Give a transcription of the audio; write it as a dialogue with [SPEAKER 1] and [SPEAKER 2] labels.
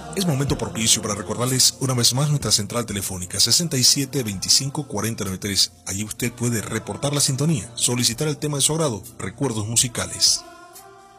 [SPEAKER 1] Es momento propicio para recordarles una vez más nuestra central telefónica 67 25 40 93. Allí usted puede reportar la sintonía, solicitar el tema de su agrado, recuerdos musicales.